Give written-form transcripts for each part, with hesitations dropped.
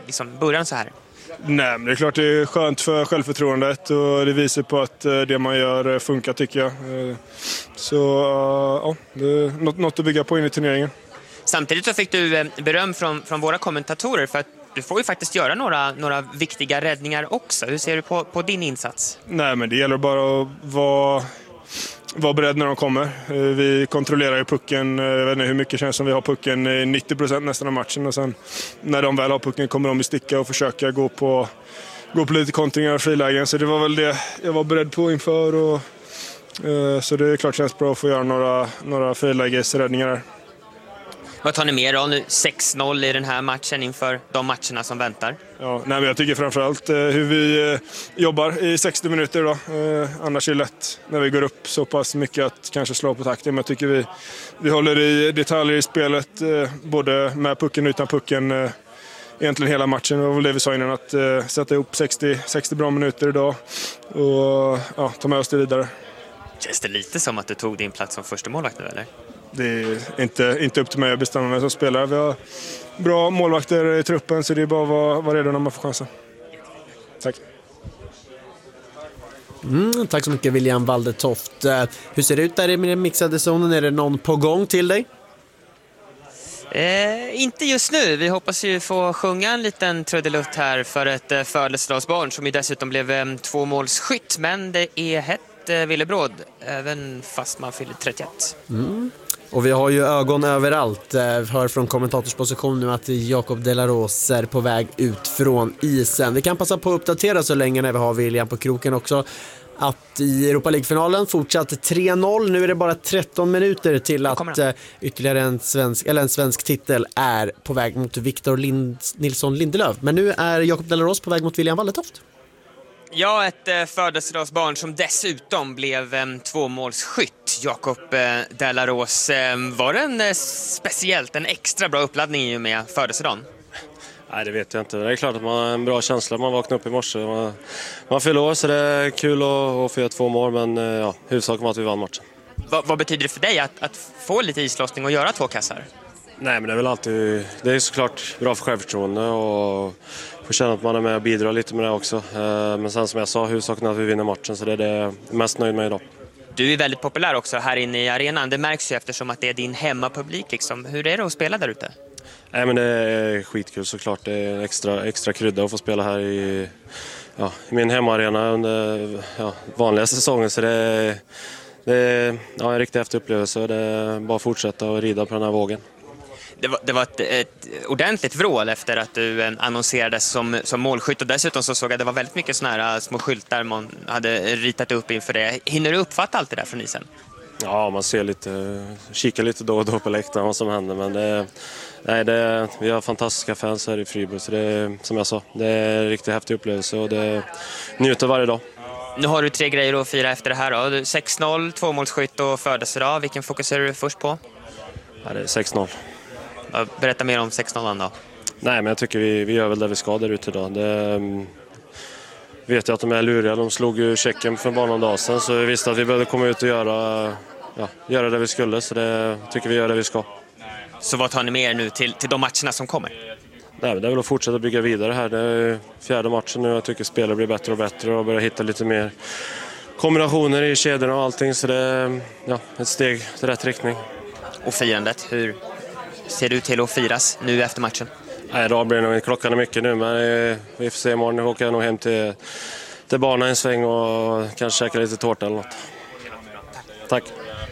liksom början så här? Nej, men det är klart det är skönt för självförtroendet och det visar på att det man gör funkar, tycker jag. Så ja, det är något att bygga på in i turneringen. Samtidigt så fick du beröm från våra kommentatorer för att du får ju faktiskt göra några viktiga räddningar också. Hur ser du på din insats? Nej, men det gäller bara att vara beredd när de kommer. Vi kontrollerar ju pucken. Jag vet inte hur mycket känns som vi har pucken 90% nästan av matchen. Och sen när de väl har pucken kommer de att sticka och försöka gå på lite kontringar och frilägen. Så det var väl det jag var beredd på inför. Så det är klart känns bra att få göra några frilägesräddningar där. Vad tar ni med då nu? 6-0 i den här matchen inför de matcherna som väntar? Ja, nej, men jag tycker framförallt hur vi jobbar i 60 minuter då. Annars är det lätt när vi går upp så pass mycket att kanske slå på takten. Men jag tycker vi håller i detaljer i spelet, både med pucken och utan pucken. Egentligen hela matchen. Det var väl det vi sa innan, att sätta ihop 60 bra minuter idag och ta med oss det vidare. Känns det lite som att du tog din plats som första målvakt nu, eller? Det är inte upp till mig att bestämma vem som spelar. Vi har bra målvakter i truppen, så det är bara att vara redo när man får chansen. Tack. Tack så mycket, William Waldetoft. Hur ser det ut där i den mixade zonen? Är det någon på gång till dig? Inte just nu. Vi hoppas ju få sjunga en liten trudelutt här för ett födelsedagsbarn som ju dessutom blev 2-målsskytt. Men det är hett Villebråd, även fast man fyller 31. Och vi har ju ögon överallt. Hör från kommentatorsposition nu att Jacob Delaros är på väg ut från isen. Vi kan passa på att uppdatera så länge när vi har William på kroken också, att i Europa League-finalen fortsatt 3-0. Nu är det bara 13 minuter till att ytterligare en svensk titel är på väg mot Victor Nilsson Lindelöf. Men nu är Jacob Delaros på väg mot William Waldetoft. Ja, ett födelsedagsbarn som dessutom blev 2-målsskytt. Jacob Delaros. Var det speciellt en extra bra uppladdning i och med födelsedagen? Nej, det vet jag inte. Det är klart att man har en bra känsla. Man vaknar upp i morse. Man fyller år, så det är kul att få göra 2 mål. Men ja, huvudsaken var att vi vann matchen. Vad betyder det för dig att få lite islossning och göra 2 kassar? Nej, men det är väl alltid... Det är såklart bra för självförtroende och få känna att man är med och bidrar lite med det också. Men sen som jag sa, huvudsaken är att vi vinner matchen, så det är det jag är mest nöjd med idag. Du är väldigt populär också här inne i arenan. Det märks ju eftersom att det är din hemmapublik. Liksom. Hur är det att spela där ute? Nej, men det är skitkul såklart. Det är extra krydda att få spela här i min hemmaarena under vanliga säsongen. Så det är en riktigt häftig upplevelse. Det är bara att fortsätta och rida på den här vågen. Det var ett ordentligt vrål efter att du annonserades som målskytt, och dessutom så såg jag att det var väldigt mycket såna här små skyltar man hade ritat upp inför det. Hinner du uppfatta allt det där från isen? Ja, man ser kikar lite då och då på läktaren vad som händer, men vi har fantastiska fans här i Fribourg, så det är, som jag sa, det är en riktigt häftig upplevelse och det njuter varje dag. Nu har du 3 grejer att fira efter det här då. 6-0, 2-målsskytt och födelsedag. Vilken fokuserar du först på? Ja, det är 6-0. Berätta mer om 6-0 då. Nej, men jag tycker vi gör väl det vi ska där ute idag. Vet jag att de är luriga. De slog ju Tjeckien för bara någon dag sedan, så vi visste att vi behövde komma ut och göra det vi skulle. Så det tycker vi gör det vi ska. Så vad tar ni med er nu till de matcherna som kommer? Nej, men det är väl att fortsätta bygga vidare här. Det är 4:e matchen nu. Jag tycker spelet blir bättre och bättre och börjar hitta lite mer kombinationer i kedjorna och allting. Så det är ett steg i rätt riktning. Och firandet, hur ser du till att firas nu efter matchen? Nej, idag blir det nog klockan mycket nu, men vi får se imorgon. Nu åker jag nog hem till banan en sväng och kanske käka lite tårta eller något. Tack.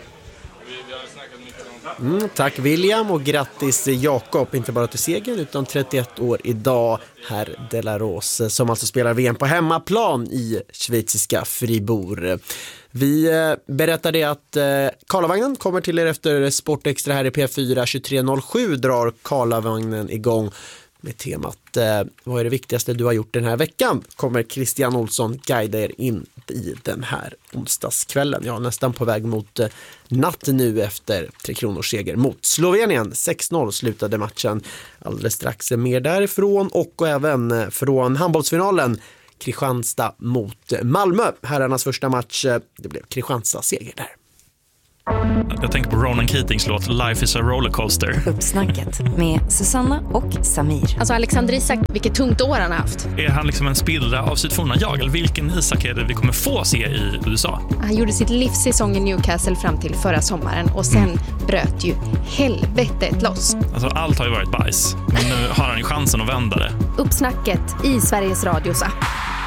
Tack William, och grattis Jakob, inte bara till segern utan 31 år idag, herr Delaros, som alltså spelar VM på hemmaplan i schweiziska Fribourg. Vi berättar det att Karlavagnen kommer till er efter Sportextra här i P4. 23.07 drar Karlavagnen igång med temat vad är det viktigaste du har gjort den här veckan? Kommer Christian Olsson guida er in i den här onsdagskvällen. Ja, nästan på väg mot natt nu efter 3 Kronors seger mot Slovenien. 6-0 slutade matchen. Alldeles strax mer därifrån och även från handbollsfinalen. Kristianstad mot Malmö. Herrarnas första match, det blev Kristianstad seger där. Jag tänker på Ronan Keatings låt Life is a rollercoaster. Uppsnacket med Susanna och Samir. Alltså Alexander Isak, vilket tungt år han har haft. Är han liksom en spillra av sitt forna jag? Eller vilken Isak är det vi kommer få se i USA? Han gjorde sitt livssäsong i Newcastle fram till förra sommaren och sen bröt ju helvetet loss. Alltså allt har ju varit bajs, men nu har han ju chansen att vända det. Uppsnacket i Sveriges Radios app.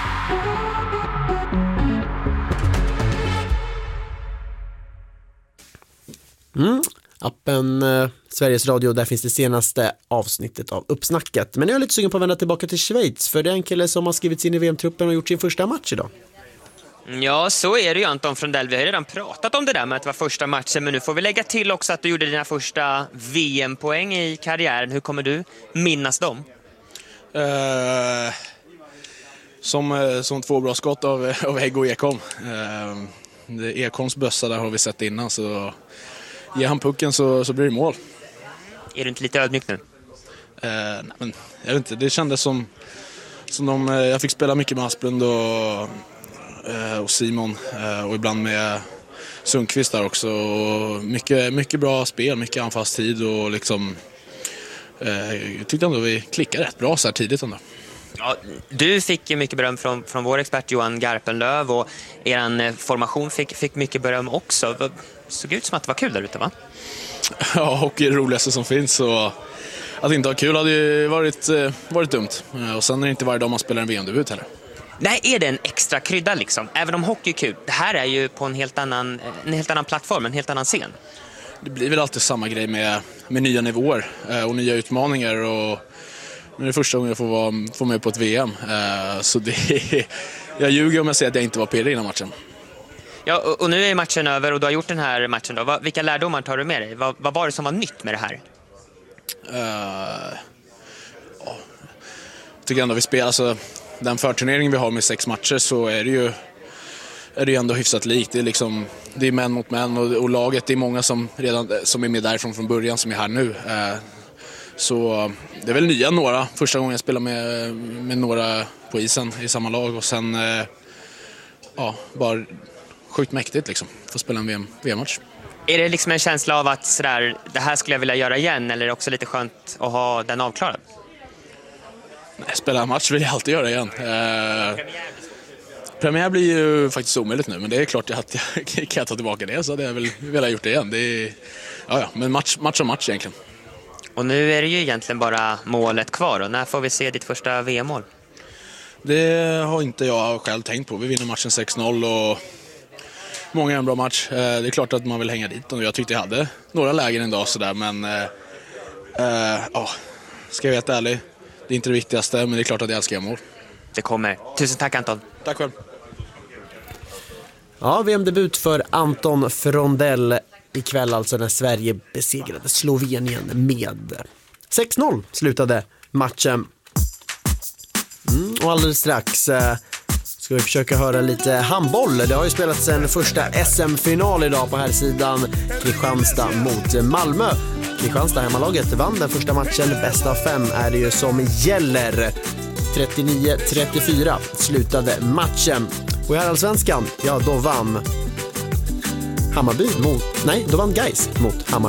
Appen Sveriges Radio, där finns det senaste avsnittet av Uppsnacket. Men jag är lite sugen på att vända tillbaka till Schweiz, för det är en kille som har skrivit in i VM-truppen och gjort sin första match idag. Ja, så är det ju, Anton Frondell. Vi har redan pratat om det där med att det var första matchen, men nu får vi lägga till också att du gjorde dina första VM-poäng i karriären. Hur kommer du minnas dem? Som två bra skott av Hägg och Ekholm. Ekholms bössa där har vi sett innan, så ger han pucken så blir det mål. Är du inte lite ödmjuk nu? Nej, men jag vet inte, det kändes som jag fick spela mycket med Asplund och Simon och ibland med Sundqvist där också. Och mycket bra spel, mycket anfallstid och liksom jag tyckte ändå vi klickade rätt bra så här tidigt ändå. Ja, du fick mycket beröm från vår expert Johan Garpenlöv, och er formation fick mycket beröm också. Det såg ut som att det var kul där ute, va? Ja, hockey är det roligaste som finns, och att inte ha kul hade ju varit dumt. Och sen är det inte varje dag man spelar en VM-debut heller. Nej, är det en extra krydda liksom? Även om hockey är kul, det här är ju på en helt annan plattform, en helt annan scen. Det blir väl alltid samma grej med nya nivåer och nya utmaningar, och nu är det första gången jag får med på ett VM. Så jag ljuger om jag säger att jag inte var pirrig innan matchen. Ja, och nu är matchen över och du har gjort den här matchen då. Vilka lärdomar tar du med dig? Vad var det som var nytt med det här? Jag tycker ändå vi spelar, alltså, den förturneringen vi har med 6 matcher, så är det ju ändå hyfsat likt. Det är män mot män, och laget, det är många som är med därifrån från början som är här nu. Så det är väl några. Första gången jag spelar med några på isen i samma lag, och sen bara sjukt mäktigt liksom, få spela en VM-match. Är det liksom en känsla av att sådär, det här skulle jag vilja göra igen, eller är det också lite skönt att ha den avklarad? Nej, spela en match vill jag alltid göra igen. Premiär blir ju faktiskt omöjligt nu, men det är klart att jag kan ta tillbaka det, så hade jag väl velat gjort det igen. Men match om match egentligen. Och nu är det ju egentligen bara målet kvar, och när får vi se ditt första VM-mål? Det har inte jag själv tänkt på. Vi vinner matchen 6-0 och många är en bra match. Det är klart att man vill hänga dit, och jag tyckte jag hade några lägen en dag sådär, men ska jag vara ärlig, det är inte det viktigaste, men det är klart att jag älskar mål. Det kommer. Tusen tack, Anton. Tack själv. Ja, VM-debut för Anton Frondell ikväll, alltså när Sverige besegrade Slovenien med 6-0 slutade matchen. Och alldeles strax ska vi försöka höra lite handboll. Det har ju spelats en första SM-final idag på här sidan. Kristianstad mot Malmö. Kristianstad, hemmalaget, vann den första matchen. Bäst av 5 är det ju som gäller. 39-34 slutade matchen. Och i Allsvenskan, ja, då vann Hammarby då vann Gais mot Hammarby.